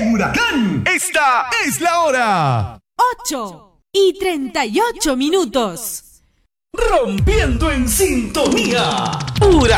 el huracán. Esta es la hora. 8:38. Rompiendo en sintonía. Huracán.